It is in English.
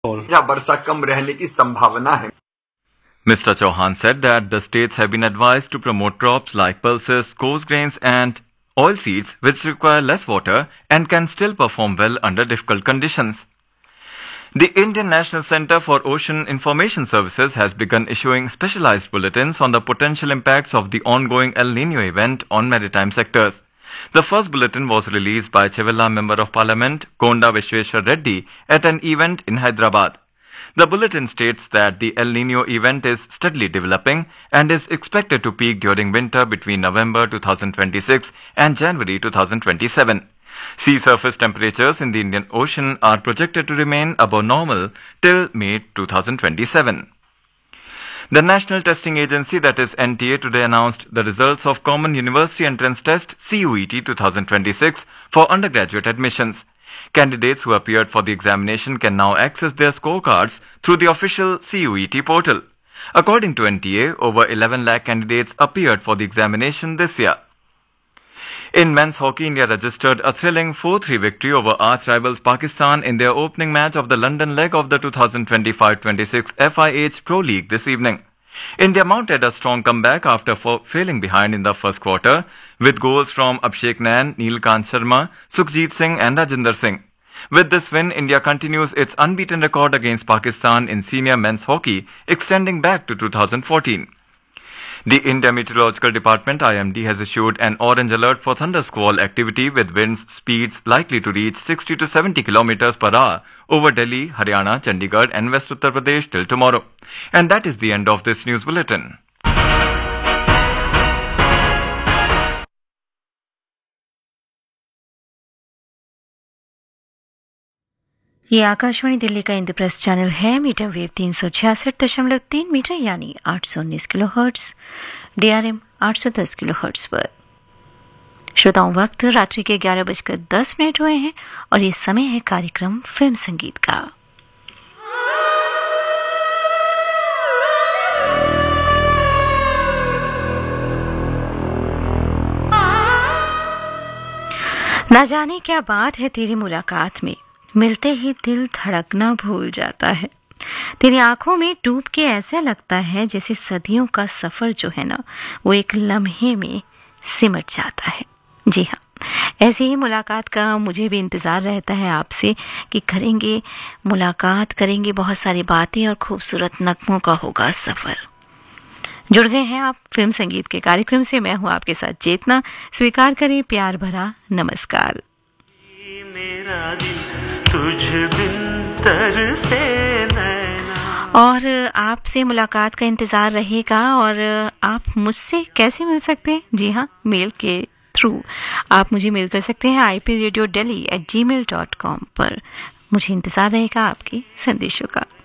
जहाँ वर्षा कम रहने की संभावना है। Mr. Chauhan said that the states have been advised to promote crops like pulses, coarse grains and oilseeds which require less water and can still perform well under difficult conditions. The Indian National Centre for Ocean Information Services has begun issuing specialized bulletins on the potential impacts of the ongoing El Niño event on maritime sectors. The first bulletin was released by Chevilla Member of Parliament Konda Vishweshwar Reddy at an event in Hyderabad. The bulletin states that the El Niño event is steadily developing and is expected to peak during winter between November 2026 and January 2027. Sea surface temperatures in the Indian Ocean are projected to remain above normal till May 2027. The National Testing Agency, that is NTA, today announced the results of Common University Entrance Test CUET 2026 for undergraduate admissions. Candidates who appeared for the examination can now access their scorecards through the official CUET portal. According to NTA, over 11 lakh candidates appeared for the examination this year. In men's hockey, India registered a thrilling 4-3 victory over arch-rivals Pakistan in their opening match of the London leg of the 2025-26 FIH Pro League this evening. India mounted a strong comeback after failing behind in the first quarter, with goals from Abhishek Nayan, Neelkant Sharma, Sukhjit Singh and Rajinder Singh. With this win, India continues its unbeaten record against Pakistan in senior men's hockey, extending back to 2014. The India Meteorological Department IMD has issued an orange alert for thundersquall activity with winds speeds likely to reach 60 to 70 km per hour over Delhi, Haryana, Chandigarh and West Uttar Pradesh till tomorrow. And that is the end of this news bulletin. ये आकाशवाणी दिल्ली का Indraprastha channel है। Metre wave 366.3 metre यानी 819 kilohertz, DRM 810 kilohertz पर। श्रोताओं, वक्त रात्रि के 11:10 हुए हैं और ये समय है कार्यक्रम फिल्म संगीत का। ना जाने क्या बात है तेरी मुलाकात में, मिलते ही दिल धड़कना भूल जाता है। तेरी आंखों में डूब के ऐसा लगता है जैसे सदियों का सफर जो है ना, वो एक लम्हे में सिमट जाता है। जी हाँ, ऐसी ही मुलाकात का मुझे भी इंतज़ार रहता है आपसे कि करेंगे मुलाकात, करेंगे बहुत सारी बातें और खूबसूरत नगमों का होगा सफ़र। जुड़ गए हैं आप फिल्म संगीत के कार्यक्रम से। मैं हूँ आपके साथ चेतना। स्वीकार करें प्यार भरा नमस्कार। मेरा दिल तुझ बिन तरसे नैना। और आपसे मुलाकात का इंतज़ार रहेगा। और आप मुझसे कैसे मिल सकते हैं? जी हाँ, मेल के थ्रू आप मुझे मेल कर सकते हैं ipradio.delhi@gmail.com पर। मुझे इंतज़ार रहेगा आपके संदेशों का।